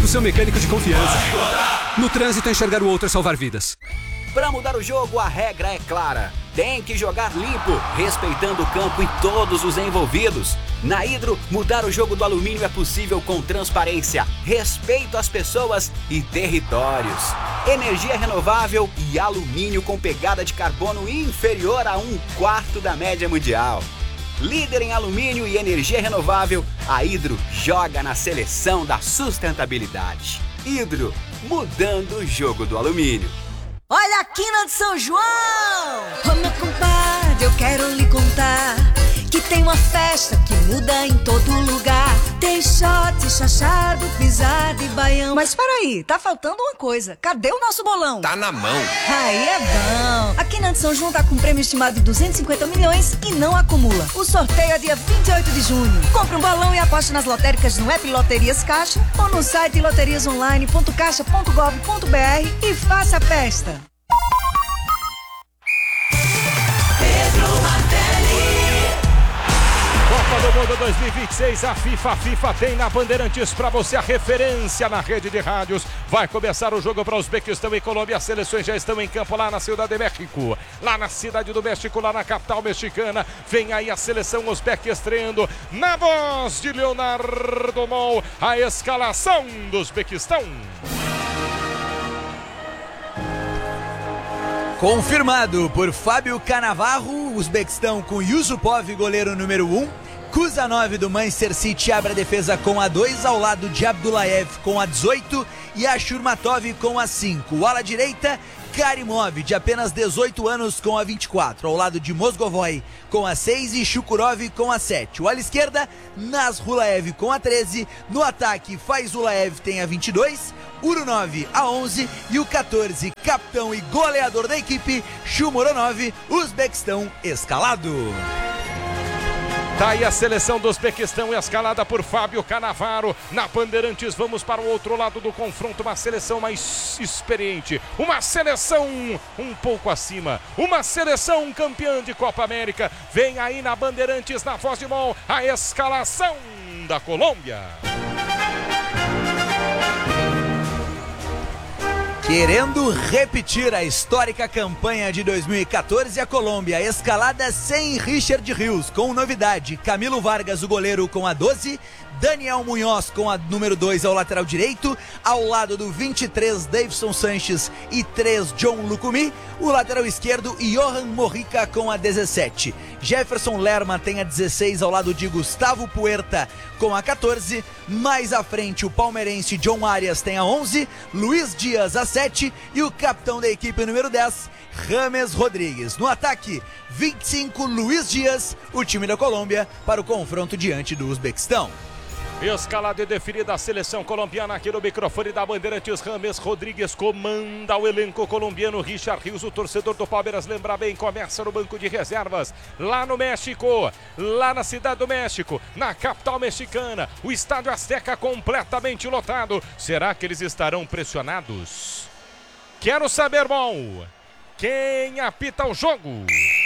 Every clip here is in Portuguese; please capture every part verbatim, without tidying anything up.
seu mecânico de confiança. No trânsito, enxergar o outro é salvar vidas. Para mudar o jogo, a regra é clara. Tem que jogar limpo, respeitando o campo e todos os envolvidos. Na Hidro, mudar o jogo do alumínio é possível com transparência, respeito às pessoas e territórios. Energia renovável e alumínio com pegada de carbono inferior a um quarto da média mundial. Líder em alumínio e energia renovável, a Hidro joga na seleção da sustentabilidade. Hidro, mudando o jogo do alumínio. Olha a quina de São João! Ô meu compadre, eu quero lhe contar que tem uma festa que muda em todo lugar. Tem shot, chachado, pisada e baião. Mas peraí, tá faltando uma coisa. Cadê o nosso bolão? Tá na mão. Aí é bom. A Quina de São João tá com um prêmio estimado de duzentos e cinquenta milhões e não acumula. O sorteio é dia vinte e oito de junho. Compre um bolão e aposte nas lotéricas no app Loterias Caixa ou no site loterias online ponto caixa ponto gov ponto br e faça a festa. Copa do Mundo dois mil e vinte e seis, a FIFA, a FIFA tem na Bandeirantes para você a referência na rede de rádios. Vai começar o jogo para os Uzbequistão e Colômbia. As seleções já estão em campo lá na Cidade de México, lá na Cidade do México, lá na capital mexicana. Vem aí a seleção Uzbeque estreando na voz de Leonardo Mol, a escalação do Uzbequistão. Confirmado por Fábio Canavarro, Uzbequistão com Yusupov, goleiro número um. Kuzanov do Manchester City abre a defesa com a dois, ao lado de Abdullaev com a dezoito e Ashurmatov com a cinco. O ala direita, Karimov, de apenas dezoito anos, com a vinte e quatro, ao lado de Mozgovoi com a seis e Shukurov com a sete. O ala esquerda, Nasrulaev com a treze. No ataque, Faizulaev tem a vinte e dois, Urunov a onze e o quatorze, capitão e goleador da equipe, Shumoronov, Uzbequistão escalado. Tá aí a seleção do Uzbequistão escalada por Fábio Cannavaro. Na Bandeirantes, vamos para o outro lado do confronto. Uma seleção mais experiente, uma seleção um pouco acima, uma seleção campeã de Copa América. Vem aí na Bandeirantes, na Voz de Mol, a escalação da Colômbia. Querendo repetir a histórica campanha de dois mil e quatorze, a Colômbia escalada sem Richard Rios, com novidade: Camilo Vargas, o goleiro, com a doze, Daniel Munhoz com a número dois ao lateral direito, ao lado do vinte e três, Davidson Sanches e três, John Lucumi, o lateral esquerdo, Johan Mojica com a dezessete. Jefferson Lerma tem a dezesseis ao lado de Gustavo Puerta com a quatorze, mais à frente o palmeirense John Arias tem a onze, Luiz Dias a sete e o capitão da equipe número dez, James Rodrigues. No ataque, vinte e cinco, Luiz Dias, o time da Colômbia para o confronto diante do Uzbequistão. Escalada e definida a seleção colombiana aqui no microfone da Bandeirantes. James Rodrigues comanda o elenco colombiano. Richard Rios, o torcedor do Palmeiras, lembra bem, começa no banco de reservas lá no México, lá na Cidade do México, na capital mexicana. O Estádio Azteca completamente lotado. Será que eles estarão pressionados? Quero saber, bom, quem apita o jogo?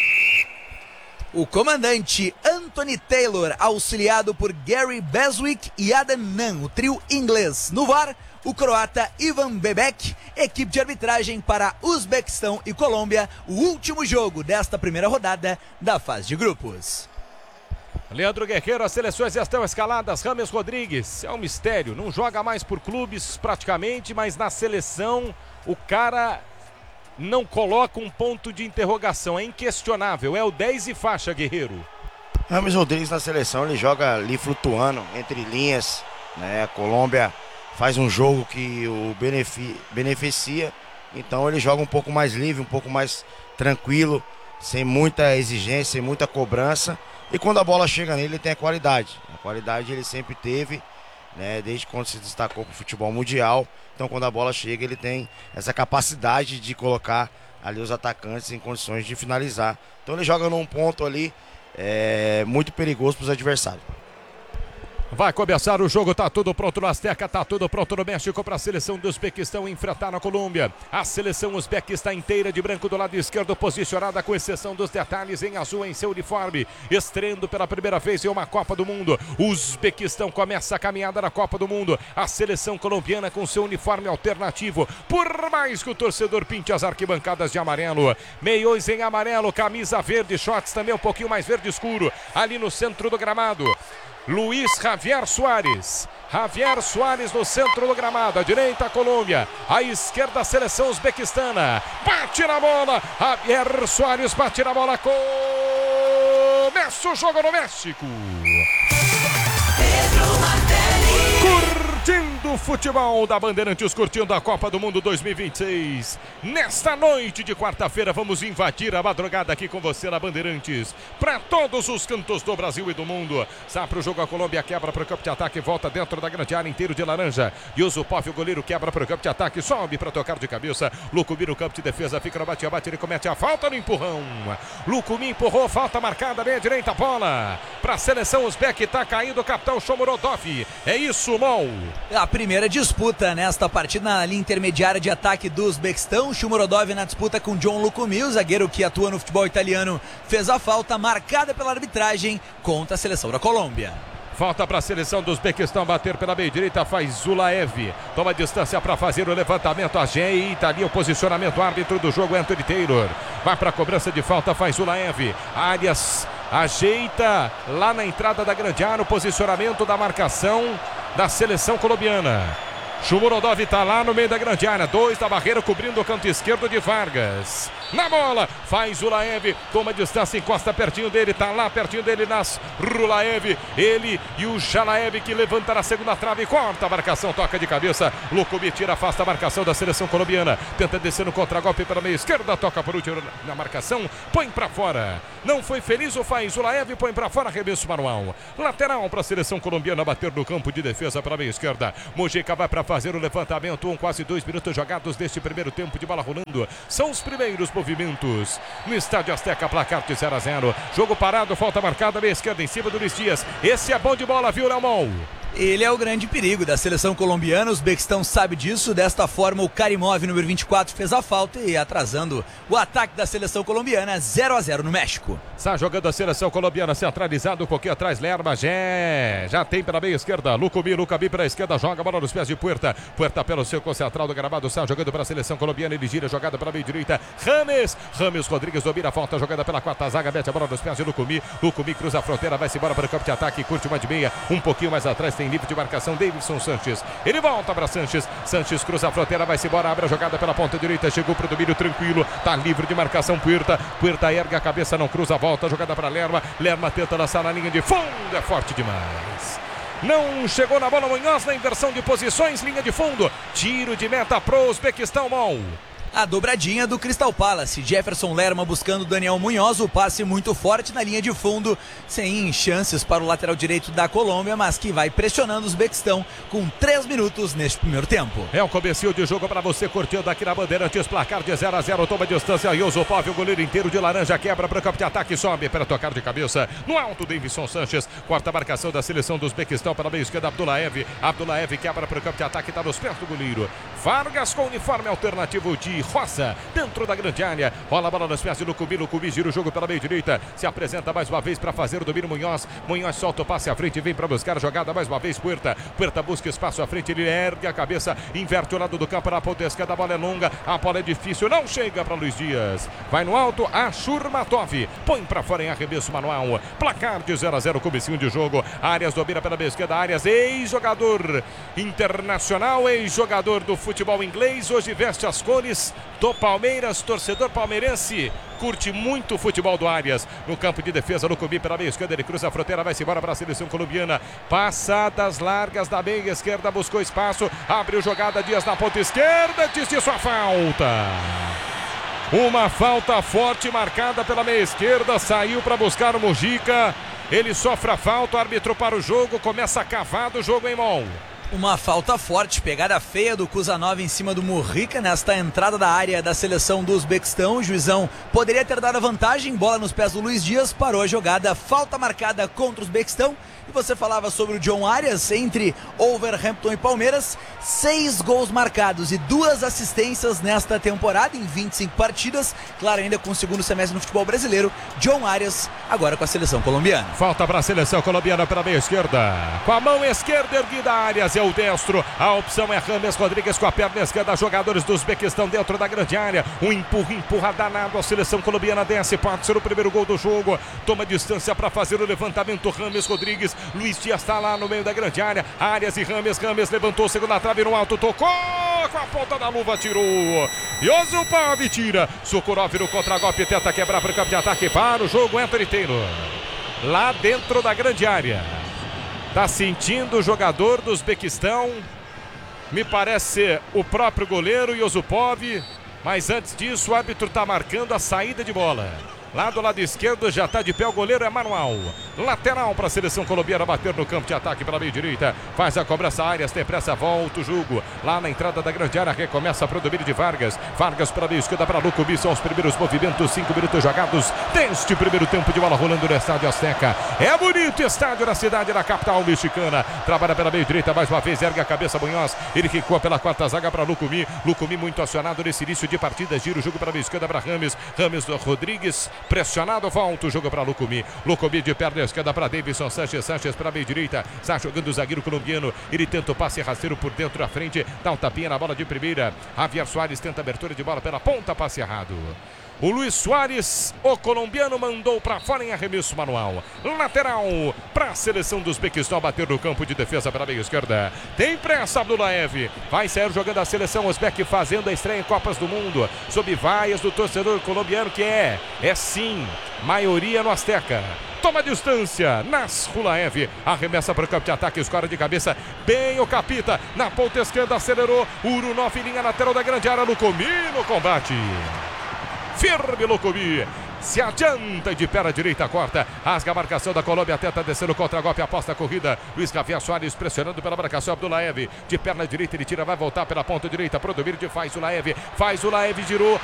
O comandante Anthony Taylor, auxiliado por Gary Beswick e Adam Nunn, o trio inglês. No V A R, o croata Ivan Bebek, equipe de arbitragem para Uzbequistão e Colômbia, o último jogo desta primeira rodada da fase de grupos. Leandro Guerreiro, as seleções já estão escaladas. James Rodrigues, é um mistério, não joga mais por clubes praticamente, mas na seleção o cara não coloca um ponto de interrogação, é inquestionável, é o dez e faixa, Guerreiro. James Rodrigues na seleção, ele joga ali flutuando entre linhas, né? A Colômbia faz um jogo que o beneficia, beneficia, então ele joga um pouco mais livre, um pouco mais tranquilo, sem muita exigência, sem muita cobrança, e quando a bola chega nele, ele tem a qualidade. A qualidade ele sempre teve, né? Desde quando se destacou para o futebol mundial. Então quando a bola chega, ele tem essa capacidade de colocar ali os atacantes em condições de finalizar. Então ele joga num ponto ali é, muito perigoso para os adversários. Vai começar o jogo, tá tudo pronto no Azteca, tá tudo pronto no México para a seleção do Uzbequistão enfrentar a Colômbia. A seleção uzbeca está inteira de branco do lado esquerdo, posicionada com exceção dos detalhes em azul em seu uniforme, estreando pela primeira vez em uma Copa do Mundo. O Uzbequistão começa a caminhada na Copa do Mundo. A seleção colombiana com seu uniforme alternativo, por mais que o torcedor pinte as arquibancadas de amarelo. Meiões em amarelo, camisa verde, shorts também um pouquinho mais verde escuro, ali no centro do gramado. Luiz Javier Soares. Javier Soares no centro do gramado. À direita a Colômbia. À esquerda a seleção uzbequistana. Bate na bola. Javier Soares bate na bola. Começa o jogo no México. Curtindo o futebol da Bandeirantes, curtindo a Copa do Mundo dois mil e vinte e seis. Nesta noite de quarta-feira vamos invadir a madrugada aqui com você na Bandeirantes, para todos os cantos do Brasil e do mundo. Sai para o jogo a Colômbia, quebra para o campo de ataque, volta dentro da grande área, inteiro de laranja. E o Zupov, o goleiro, quebra para o campo de ataque, sobe para tocar de cabeça. Lucumi no campo de defesa, fica no bate-abate, ele comete a falta no empurrão. Lucumi empurrou, falta marcada, meia direita, bola para a seleção uzbeca, está caindo o capitão Shomurodov. É isso, Mol. A primeira disputa nesta partida na linha intermediária de ataque do Uzbequistão. Shomurodov na disputa com John Lucumi, o zagueiro que atua no futebol italiano, fez a falta marcada pela arbitragem contra a seleção da Colômbia. Falta para a seleção do Uzbequistão bater pela meia direita, faz Zulaev. Toma distância para fazer o levantamento, ajeita ali o posicionamento, árbitro do jogo Anthony Taylor. Vai para a cobrança de falta, faz Zulaev. Arias ajeita lá na entrada da grande área o posicionamento da marcação da seleção colombiana. Shomurodov está lá no meio da grande área, dois da barreira cobrindo o canto esquerdo de Vargas. Na bola, faz o Laev, toma distância, encosta pertinho dele, tá lá pertinho dele, nas Rulaev, ele e o Jalaev que levanta na segunda trave, corta a marcação, toca de cabeça, Lucumi tira, afasta a marcação da seleção colombiana, tenta descer no contragolpe pela meia esquerda, toca por último na marcação, põe pra fora. Não foi feliz o faz o Laev, põe pra fora, arremesso manual. Lateral para a seleção colombiana bater no campo de defesa pela meia esquerda. Mojica vai para fazer o levantamento, um, quase dois minutos jogados deste primeiro tempo de bola rolando. São os primeiros movimentos no Estádio Azteca, placar de zero a zero. Jogo parado, falta marcada, meia esquerda em cima do Luiz Dias. Esse é bom de bola, viu, Leomon? Ele é o grande perigo da seleção colombiana, o Uzbequistão sabe disso. Desta forma, o Karimov, número vinte e quatro, fez a falta e atrasando o ataque da seleção colombiana, zero a zero no México. Está jogando a seleção colombiana, centralizado, um pouquinho atrás, Lerma, já, já tem pela meia esquerda, Lucumi, Lucami pela esquerda, joga a bola nos pés de Puerta, Puerta pelo seu central do gramado, está jogando para a seleção colombiana, ele gira, jogada pela meia direita, Rames, Rames Rodrigues domina a falta, jogada pela quarta zaga, mete a bola nos pés de Lucumi, Lucumi cruza a fronteira, vai-se embora para o campo de ataque, curte uma de meia, um pouquinho mais atrás, tem livre de marcação, Davidson Sanches, ele volta para Sanches, Sanches cruza a fronteira, vai-se embora, abre a jogada pela ponta direita, chegou para o domínio tranquilo, tá livre de marcação, Puerta, Puerta ergue a cabeça, não cruza a volta, jogada para Lerma, Lerma tenta lançar na linha de fundo, é forte demais. Não chegou na bola Munhoz na inversão de posições, linha de fundo, tiro de meta pro Uzbequistão, Mol. A dobradinha do Crystal Palace, Jefferson Lerma buscando Daniel Munhoz, o passe muito forte na linha de fundo, sem chances para o lateral direito da Colômbia, mas que vai pressionando os Uzbequistão com três minutos neste primeiro tempo. É o comecinho de jogo para você curtindo aqui na Bandeirantes, placar de zero a zero, toma distância, Yosupov, o goleiro inteiro de laranja, quebra para o campo de ataque, sobe para tocar de cabeça, no alto Davidson Sanches, quarta marcação da seleção do Uzbequistão para a meia esquerda, Abdullaev, Abdullaev quebra para o campo de ataque, está nos pés do goleiro, Vargas com uniforme alternativo de Roça, dentro da grande área, rola a bola nos pés de Lucumi, Lucumi gira o jogo pela meia direita, se apresenta mais uma vez para fazer o domínio Munhoz, Munhoz solta o passe à frente, vem para buscar a jogada mais uma vez, Puerta, Puerta busca espaço à frente, ele ergue a cabeça, inverte o lado do campo na ponta esquerda, a bola é longa, a bola é difícil, não chega para Luiz Dias, vai no alto, a Shurmatov, põe para fora em arremesso manual, placar de zero a zero, comecinho de jogo, Arias domina pela meia esquerda, Arias, ex-jogador internacional, ex-jogador do futebol inglês, hoje veste as cores do Palmeiras, torcedor palmeirense, curte muito o futebol do Arias, no campo de defesa, no Lucumi pela meia esquerda, ele cruza a fronteira, vai-se embora para a seleção colombiana, passadas largas da meia esquerda, buscou espaço, abriu jogada, Dias na ponta esquerda, diz de sua falta. Uma falta forte marcada pela meia esquerda, saiu para buscar o Mojica, ele sofre a falta, o árbitro para o jogo, começa cavado o jogo em mão. Uma falta forte, pegada feia do Kuzanov em cima do Murrica nesta entrada da área da seleção do Uzbequistão. O juizão poderia ter dado a vantagem, bola nos pés do Luiz Dias, parou a jogada, falta marcada contra o Uzbequistão. E você falava sobre o John Arias entre Wolverhampton e Palmeiras, seis gols marcados e duas assistências nesta temporada em vinte e cinco partidas, claro, ainda com o segundo semestre no futebol brasileiro. John Arias agora com a seleção colombiana. Falta para a seleção colombiana pela meia esquerda, com a mão esquerda erguida, Arias é o destro, a opção é James Rodrigues com a perna esquerda, jogadores do Uzbequistão dentro da grande área, um empurra, empurra danado, a seleção colombiana desce, pode ser o primeiro gol do jogo, toma distância para fazer o levantamento, James Rodrigues, Luiz Dias está lá no meio da grande área, Arias e James, James levantou, segunda trave no alto, tocou, com a ponta da luva, tirou, Yusupov tira, Sokurov no contra-golpe, tenta quebrar para o campo de ataque, para o jogo, Anthony Taylor, lá dentro da grande área, tá sentindo o jogador do Uzbequistão, me parece ser o próprio goleiro Yusupov, mas antes disso o árbitro está marcando a saída de bola. Lá do lado esquerdo já está de pé o goleiro Emanuel. Lateral para a seleção colombiana bater no campo de ataque pela meia direita. Faz a cobrança, Arias tem pressa, volta o jogo. Lá na entrada da grande área recomeça para o domínio de Vargas. Vargas para a meia esquerda para Lucubi. São os primeiros movimentos, cinco minutos jogados deste primeiro tempo de bola rolando no Estádio Azteca. É bonito estádio na cidade da capital mexicana. Trabalha pela meia direita mais uma vez, ergue a cabeça Munhoz. Ele recua pela quarta zaga para Lucumi. Lucumi muito acionado nesse início de partida. Gira o jogo para a meia esquerda para James. James Rodrigues. Pressionado, volta o jogo para Lucumi. Lucumi de perna esquerda para Davidson Sanchez. Sanchez para a meia direita. Está jogando o zagueiro colombiano. Ele tenta o passe rasteiro por dentro da frente. Dá um tapinha na bola de primeira. Javier Soares tenta abertura de bola pela ponta, passe errado. O Luiz Soares, o colombiano, mandou para fora em arremesso manual. Lateral para a seleção do Uzbequistão bater no campo de defesa pela meia esquerda. Tem pressa, Abdullaev. Vai sair jogando a seleção Uzbek fazendo a estreia em Copas do Mundo. Sob vaias do torcedor colombiano que é, é sim, maioria no Azteca. Toma distância, Nasrulaev arremessa para o campo de ataque, escora de cabeça, bem o Capita, na ponta esquerda acelerou, Urunov em linha lateral da grande área, Lucumi no combate. Firme Lucumi, se adianta e de perna direita corta, rasga a marcação da Colômbia, tenta descer o contra-golpe, aposta a corrida, Luiz Javier Soares pressionando pela marcação, Abdullaev, de perna direita ele tira, vai voltar pela ponta direita, pro domínio de Faz o Laev, Faz o Laev, girou,